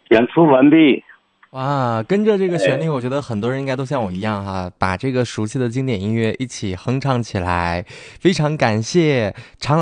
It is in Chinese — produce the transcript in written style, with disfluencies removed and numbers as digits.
演出完毕。 哇，跟着这个旋律，我觉得很多人应该都像我一样哈，把这个熟悉的经典音乐一起哼唱起来。非常感谢常